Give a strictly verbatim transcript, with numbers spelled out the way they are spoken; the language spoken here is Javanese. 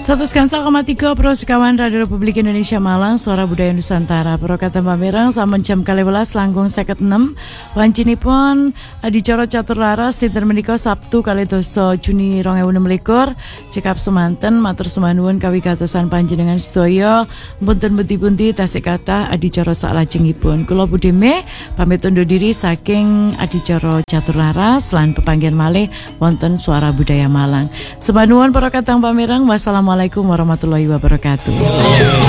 seratus koma tiga Pro Sekawan Radio Republik Indonesia Malang, Suara Budaya Nusantara. Pro kata pamirang sampun jam kali welas langkung seket enam. Wancinipun adicara catur laras dinten menika Sabtu kali doso Juni rong ewu enem likur. Cekap semanten matur semanuwun kawigatosan panjenengan sedaya. Mboten pundi-pundi tasih kathah adicara saklajengipun. Kula Budime pamit undur diri saking adicara catur laras lan pepanggihan malih wonten Suara Budaya Malang. Semanuwun para katang pamirang, wassalamualaikum warahmatullahi wabarakatuh.